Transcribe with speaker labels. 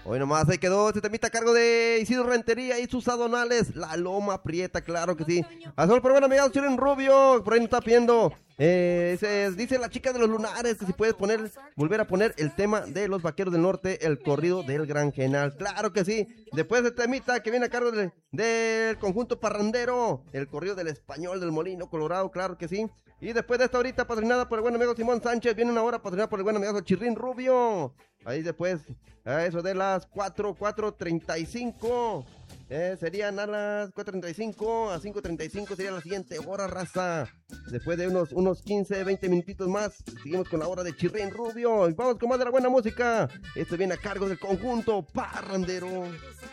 Speaker 1: Hoy nomás ahí quedó este temita a cargo de Isidro Rentería y sus adonales, La Loma Prieta, claro que sí. Azul, pero bueno, amigos, Chilen Rubio, por ahí nos está pidiendo. Dice la chica de los lunares que si puedes volver a poner el tema de los Vaqueros del Norte, el corrido del Gran General. Claro que sí. Después de temita que viene a cargo del conjunto parrandero, el corrido del Español del Molino Colorado, claro que sí. Y después de esta horita patrocinada por el buen amigo Simón Sánchez, viene una hora patrocinada por el buen amigo Chirrín Rubio. Ahí después, a eso de las 4:35. Serían a las 4:35, a 5:35 sería la siguiente hora, raza. Después de unos 15, 20 minutitos más, seguimos con la hora de Chirrín Rubio. Y vamos con más de la buena música. Esto viene a cargo del conjunto parrandero.